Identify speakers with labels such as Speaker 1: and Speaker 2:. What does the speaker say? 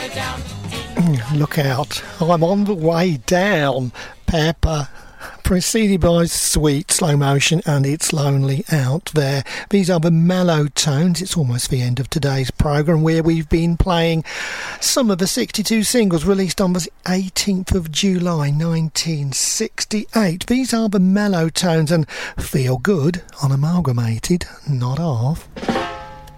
Speaker 1: Look out, I'm on the way down. Pepper, preceded by Sweet, Slow Motion, and It's Lonely Out There. These are the mellow tones. It's almost the end of today's programme, where we've been playing some of the 62 singles released on the 18th of July 1968. These are the mellow tones, and Feel Good on Amalgamated, not off.